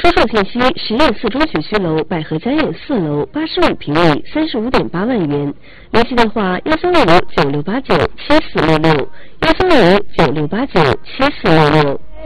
车号信息：实验四中学区楼百合家苑4楼，85平米，35.8万元。联系电话：135596897466。